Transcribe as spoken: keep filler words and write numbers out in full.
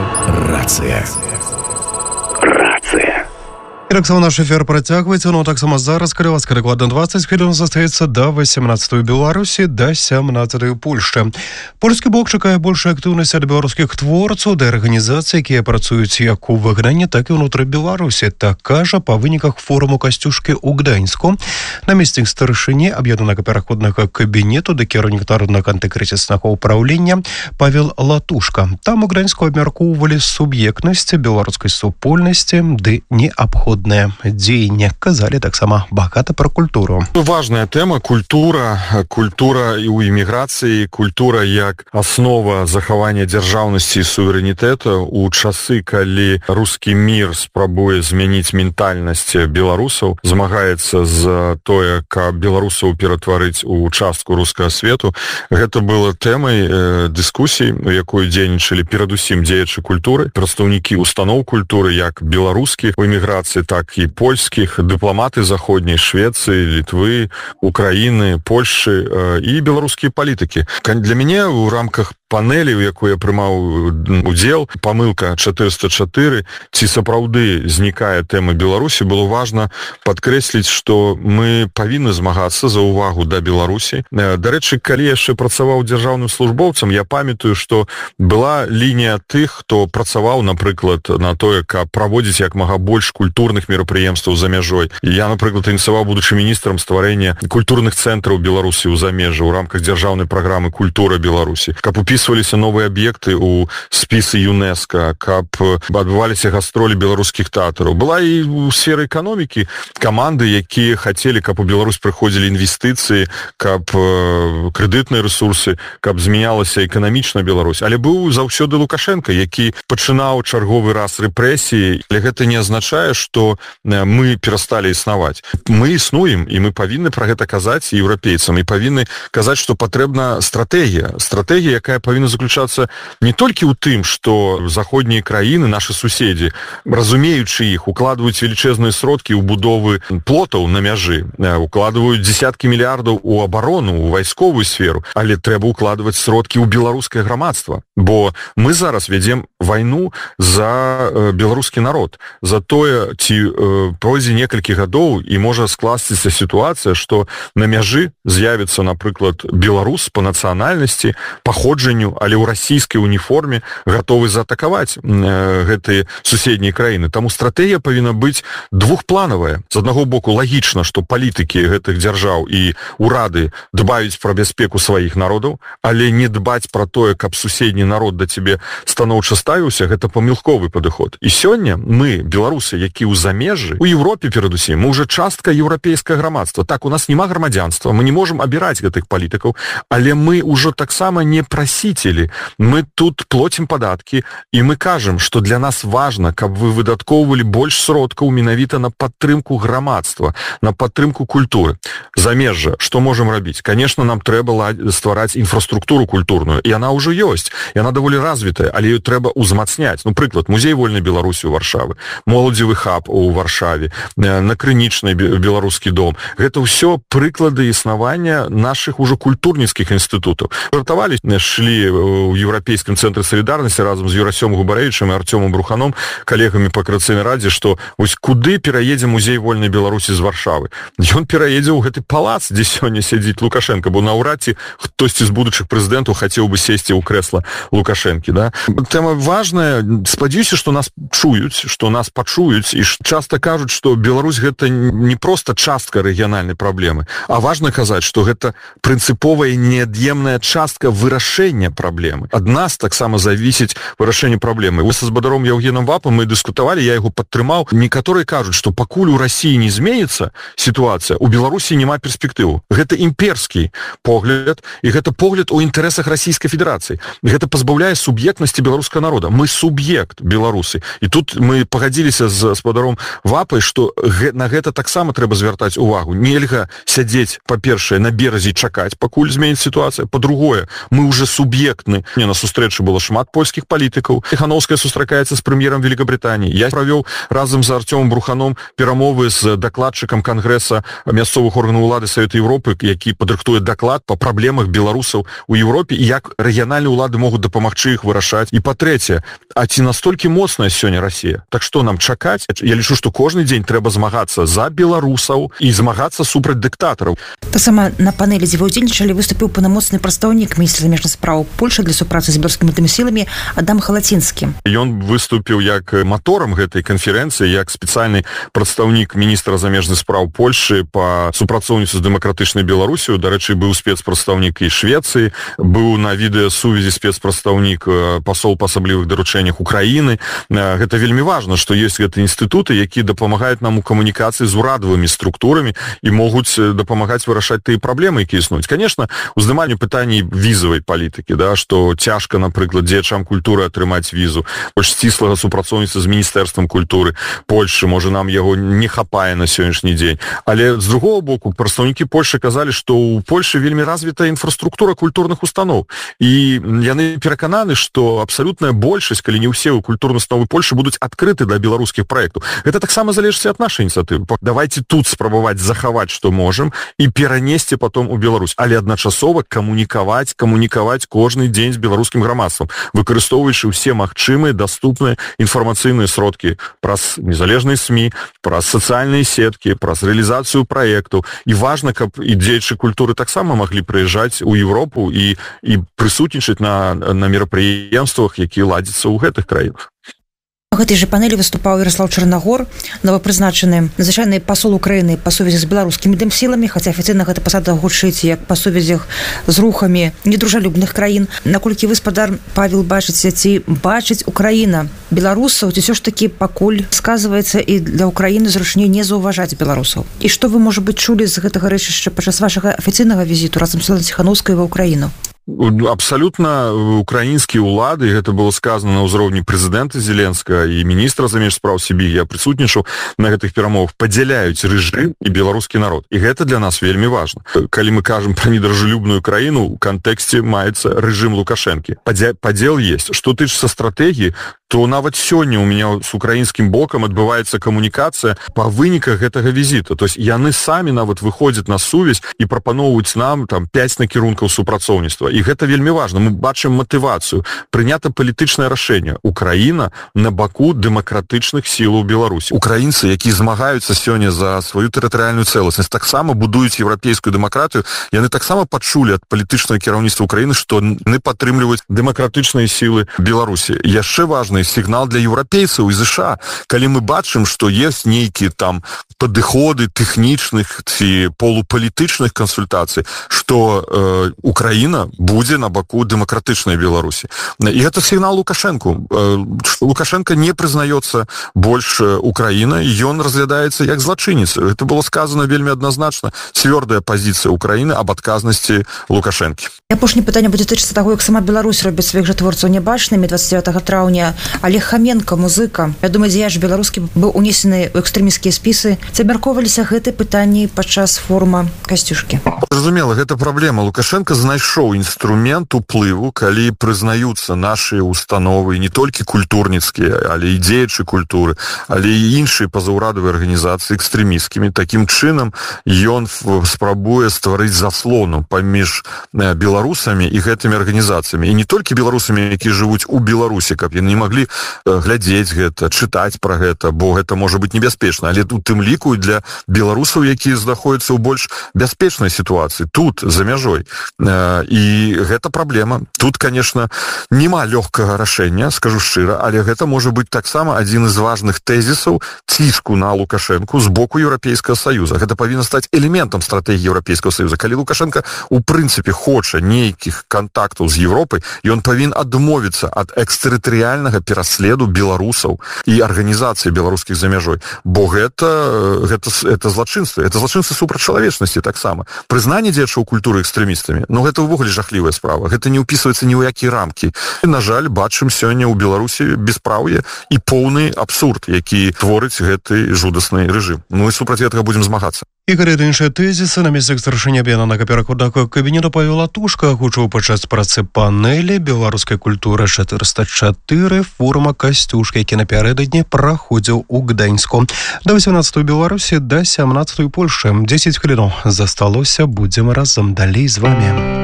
Рацыя. Рацыя. І так само наш ефір працягваецца, ну так само зараз, калі ласка, дакладна двадцать хвілін застаецца да восемнадцатай Беларусі, да сямнадцатай Польшчы. Польскі бок чакае большай актыўнасці ад беларускіх творцаў да арганізацый, якія працуюць як у выгнанні, так і ўнутры Беларусі. Так кажа па выніках форуму Касцюшкі ў Гданьску. Намеснік старшыні аб'яднанага пераходнага кабінету да кіраўнік народнага антыкрызіснага ўпраўлення Павел Латушка. Там у Гданьску абмяркоўвалі суб'ектнасць беларускай супольнасці ды неабходнасць дзеянне, казалі таксама багата пра культуру. Важная тэма культура, культура і ў эміграцыі, культура як аснова захавання дзяржаўнасці і суверэнітэта у часы, калі рускі мір спрабуе змяніць ментальнасць беларусаў, змагаецца з тое, каб беларусаў ператварыць у частку рускага свету. Гэта было тэмай э, дыскусій, у якой дзейнічалі перадусім дзеячы культуры, прадстаўнікі устаноў культуры, як беларускіх у эміграцыі, так і польскіх, дыпламаты заходняй Швецыі, Літвы, Украіны, Польшчы э, і беларускія палітыкі. Для мяне ў рамках панелі, у якой я прымаў удзел, памылка чатырыста чатыры, ці сапраўды знікае тэма Беларусі, было важна падкрэсліць, што мы павінны змагацца за ўвагу да Беларусі. Дарэчы, калі яшчэ працаваў дзяржаўным службоўцам, я памятаю, што была лінія тых, хто працаваў, напрыклад, на тое, каб праводзіць як мага больш культурных мерапрыемстваў за мяжой. Я, напрыклад, ініцыяваў, будучы міністрам, стварэння культурных цэнтраў Беларусі ў замежжы ў рамках дзяржаўнай праграмы «Культура Беларусі», каб упісваліся новыя аб'екты ў спісы ЮНЕСКО, каб адбываліся гастролі беларускіх тэатраў. Была і ў сферы эканомікі каманды, якія хацелі, каб у Беларусь прыходзілі інвестыцыі, каб крэдытныя рэсурсы, каб змянялася эканамічна Беларусь. Але быў заўсёды Лукашенко, які пачынаў чарговы раз рэпрэсіі, але гэта не азначае, што мы перасталі існаваць. Мы існуем, і мы павінны пра гэта казаць еўрапейцам, і павінны казаць, што патрэбна стратэгія. Стратэгія, якая павінна заключацца не толькі ў тым, што заходнія краіны, нашы суседзі, разумеючы іх, укладваюць велічэзныя сродкі ў будовы плотаў на мяжы, укладваюць дзесяткі мільярдаў у абарону, у вайсковую сферу, але трэба укладваць сродкі ў беларускае грамадства, бо мы зараз вядзем вайну за беларускі народ, за тое, ці пройдзе некалькі гадоў і можа скласціся сітуацыя, што на мяжы з'явіцца, напрыклад, беларус па нацыянальнасці, паходжанню, але ў расійскай уніформе гатовы заатакаваць э, гэтыя суседнія краіны. Таму стратэгія павінна быць двухпланавая. З аднаго боку, лагічна, што палітыкі гэтых дзяржаў і урады дбаюць пра бяспеку сваіх народаў, але не дбаць пра тое, каб суседні народ да цябе станоўча ставіўся, гэта памылковы падыход. І сёння мы, беларусы, які ў замежжы, у Европе перадусім, мы уже частка еўрапейскага грамадства. Так, у нас няма грамадзянства, мы не можам абіраць гэтых палітыкаў, але мы ўжо таксама не прасіцелі. Мы тут плоцім падаткі, і мы кажам, што для нас важна, каб вы выдаткоўвалі больш сродкаў менавіта на падтрымку грамадства, на падтрымку культуры. Замежжа, што можам рабіць? Конечно, нам трэба ствараць інфраструктуру культурную, і яна ўжо ёсць, яна даволі развітая, але ёй трэба ўзмацняць. Ну, прыклад, музей вольнай Беларусі ў Варшавы, моладзевы хаб у Варшаве, на Крынічнай беларускі дом. Гэта ўсё прыклады існавання нашых ужо культурніцкіх інстытутаў. Жартавалі, шлі ў Еўрапейскім цэнтры салідарнасці разам з Юрасём Губарэвічам і Артёмом Бруханом, калегамі па Крацыйнай радзе, што вось куды пераедзе музей вольнай Беларусі з Варшавы? Ён пераедзе ў гэты палац, дзе сёння сядзіць Лукашенко, бо наўрад ці хтосьці з будучых прэзідэнтаў хацеў бы сесці ў крэсла Лукашэнкі, да? Тэма важная. Спадзяюся, што нас чуюць, што нас пачуюць, і часта кажуць, што Беларусь гэта не проста частка рэгіянальнай праблемы, а важна казаць, што гэта прынцыповая неад'емная частка вырашэння праблемы. Ад нас таксама завісіць вырашэнне праблемы. Вось з Бадаром Яўгенам Вапам мы дыскутавалі, я яго падтрымаў. Некаторыя кажуць, што пакуль у Расіі не зменіцца сітуацыя, у Беларусі няма перспектыву. Гэта імперскі погляд, і гэта погляд у інтарэсах Расійскай Федэрацыі. Гэта пазбаўляе суб'ектнасці беларускага народа. Мы суб'ект беларусы. І тут мы пагадзіліся з Бадаром Петром Вапай, што на гэта таксама трэба звяртаць увагу. Нельга сядзець, па-першае, на беразе чакаць, пакуль зменіць сітуацыя. Па-другое, мы уже суб'ектны. Не, на сустрэчы было шмат польскіх палітыкаў. Тихановская сустракаецца з прэм'ерам Великабрытаніі. Я правёў разам з Артёмом Бруханом перамовы з дакладчыкам Кангрэса мясцовых органаў улады Савета Европы, які падрыхтуе даклад па праблемах беларусаў у Европе і як рэгіянальныя ўлады могуць дапамагчы іх вырашаць. І па-трэцяе, а ці настолькі моцная сёння Расія? Так што нам чакаць? Я лічу, што кожны дзень трэба змагацца за беларусаў і змагацца супраць дыктатараў. Таксама на панелі, дзе вы ўдзельнічалі, выступіў паўнамоцны прадстаўнік міністра замежных спраў Польшчы для супрацы з беларускімі тымі сіламі Адам Халацінскі. Ён выступіў як маторам гэтай канферэнцыі, як спецыяльны прадстаўнік міністра замежных спраў Польшчы па супрацоўніцтву з дэмакратычнай Беларусію. Дарэчы, быў спецпрадстаўнік і Швецыі, быў на відэасувязі спецпрадстаўнік пасол па асаблівых даручэннях Украіны. Гэта вельмі важна, што ёсць гэтыя інстытуты, якія дапамагаюць нам у камунікацыі з урадавымі структурамі і могуць дапамагаць вырашаць тыя праблемы, якія існуюць. Канешне, уздыманне пытанні візавай палітыкі, да, што цяжка, напрыклад, дзеячам культуры атрымаць візу. Больш сціслага супрацоўніцтва з міністэрствам культуры Польшчы, можа, нам яго не хапае на сённяшні дзень. Але з другого боку, прадстаўнікі Польшчы казалі, што ў Польшчы вельмі развітая інфраструктура культурных устаноў. І яны перакананы, што абсалютная большасць, калі не ўсе культурныя установы Польшчы будуць адкрыты для беларускіх праектаў. Гэта таксама залежыць ад нашай ініцыятывы. Давайте тут спрабаваць захаваць, што можам, і перанесці потом у Беларусь. Але адначасова камунікаваць, камунікаваць кожны дзень з беларускім грамадствам, выкарыстоўваючы ўсе магчымыя даступныя інфармацыйныя сродкі праз незалежныя СМІ, праз сацыяльныя сеткі, праз рэалізацыю праектаў. І важна, каб і дзеячы культуры таксама маглі прыязджаць у Еўропу і, і прысутнічаць на, на мерапрыемствах, якія ладзяцца ў гэтых краінах. У гэтай жа панелі выступаў Ярослаў Чарнагор, новапрызначаны надзвычайны пасол Украіны па сувязі з беларускімі дэмсіламі, хаця афіцыйна гэта пасада гучыць як па сувязях з рухамі недружалюбных краін. Наколькі вы, спадар Павел, бачыце, ці бачыць Украіна беларусаў, ці ўсё ж такі пакуль сказваецца і для Украіны зручней не заўважаць беларусаў? І што вы, можа быць, чулі з гэтага рэчышча падчас вашага афіцыйнага візіту разам з Ціхановскай ва Украіну? Абсалютна украінскія ўлады, гэта было сказано на ўзроўні прэзідэнта Зеленскага і міністра замежных спраў Сібі, я прысутнічаў на гэтых перамовах, падзяляюць рэжым і беларускі народ. І гэта для нас вельмі важна. Калі мы кажам пра недружалюбную краіну, у кантэксце маецца рэжым Лукашэнкі. Падзел есть. Што тычыцца стратэгіі, то нават сёння у меня с украінскім бокам адбываецца камунікацыя па выніках гэтага візіта. То есть яны самі нават выходзяць на сувязь і прапаноўваюць нам там пяць накірункаў супрацоўніцтва. І гэта вельмі важна. Мы бачым матывацыю. Прынята палітычнае рашэнне. Украіна на баку дэмакратычных сілаў Беларусі. Украінцы, якія змагаюцца сёння за сваю тэрытарыяльную цэласнасць, таксама будуюць еўрапейскую дэмакратыю. Яны таксама пачулі ад палітычнага кіраўніцтва Украіны, што яны падтрымліваюць дэмакратычныя сілы Беларусі. Яшчэ важна сігнал для еўрапейцаў і ЗША, калі мы бачым, што ёсць нейкія там падыходы тэхнічных ці полупалітычных кансультацый, што э, Украіна будзе на баку дэмакратычнай Беларусі. І гэта сігнал Лукашэнку. Э, Лукашенко не прызнаецца больш Украіна, ён разглядаецца як злачынец. Гэта было сказано вельмі адназначна. Цвёрдая пазіцыя Украіны аб адказнасці Лукашэнкі. Апошняе пытанне будзе тычыцца таго, як сама Беларусь робіць сваіх жа творцаў нябачнымі. дваццаць дзевятага траўня Олег Хаменко, музыка, вядомы дзеяч беларускі, быў унесены ў экстрэмісцкія спісы. Ці абмяркоўваліся гэтыя пытанні падчас форума Касцюшкі? Зразумела, гэта праблема. Лукашенко знайшоў інструмент уплыву, калі прызнаюцца нашы установы, не толькі культурніцкія, але і дзеячы культуры, але і іншыя пазаўрадавыя арганізацыі экстрэмісцкімі. Такім чынам ён спрабуе стварыць заслону паміж беларусамі і гэтымі арганізацыямі. І не толькі беларусамі, якія жывуць у Беларусі, каб яны не маглі глядзець гэта, чытаць пра гэта, бо гэта можа быць небяспечна. Але тут тым ліку для беларусаў, якія знаходзяцца ў больш бяспечнай сітуацыі, тут, за мяжой. І гэта праблема. Тут, конечно, нема лёгкага рашэння, скажу шчыра, але гэта можа быць таксама адзін з важных тэзісаў ціску на Лукашэнку з боку Еўрапейскага Саюза. Гэта павінна стаць элементам стратэгіі Еўрапейскага Саюза. Калі Лукашенко у прынцыпе хоча нейкіх контактаў з Еўропай, ён павінен адмовіцца ад экстэрытарыяльнага пераследу беларусаў і арганізацыі беларускіх за мяжой. Бо гэта, гэта, гэта злачынства. Это злачынства супраць чалавечнасці таксама. Прызнанне дзеячаў культуры экстрэмістамі, ну гэта ўвогуле жахліва. жахлівая справа. Гэта не ўпісваецца ні ў якія рамкі. І, на жаль, бачым сёння ў Беларусі беспраўе і поўны абсурд, які творыць гэты жудасны рэжым. Мы супраць гэтага будзем змагацца. І калі іншыя тэзісы, намеснік старшыня аб'яднанага перакладнага кабінета Павел Латушка агучыў падчас працы панэлі беларускай культуры чатырыста чатыры форума «Касцюшка», які напярэдадні праходзіў у Гданьску. Да васямнаццатай Беларусі, да сямнаццатай Польшчы. дзесяць хвілін засталося, будзем разам далей з вамі.